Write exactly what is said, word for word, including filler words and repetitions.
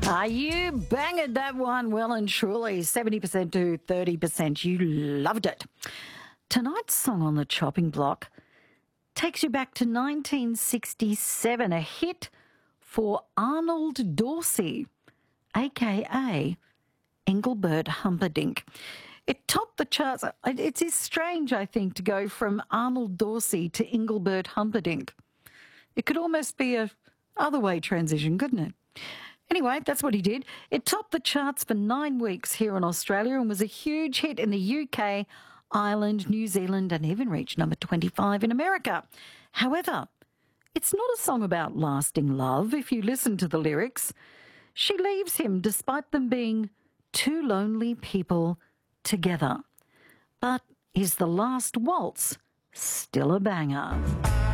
Ah, you banged that one well and truly. seventy percent to thirty percent. You loved it. Tonight's song on the chopping block takes you back to nineteen sixty-seven, a hit for Arnold Dorsey, a k a. Engelbert Humperdinck. It topped the charts. It is strange, I think, to go from Arnold Dorsey to Engelbert Humperdinck. It could almost be a other way transition, couldn't it? Anyway, that's what he did. It topped the charts for nine weeks here in Australia and was a huge hit in the U K, Ireland, New Zealand, and even reached number twenty-five in America. However, it's not a song about lasting love if you listen to the lyrics. She leaves him despite them being two lonely people together. But is the last waltz still a banger?